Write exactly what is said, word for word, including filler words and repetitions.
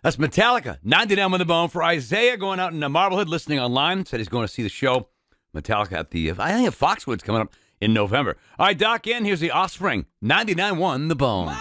That's Metallica. ninety-nine on the bone for Isaiah going out in uh, Marblehead, listening online. Said he's going to see the show. Metallica at the, I think, Foxwoods coming up in November. All right, Doc, in. Here's the Offspring. ninety-nine one the bone.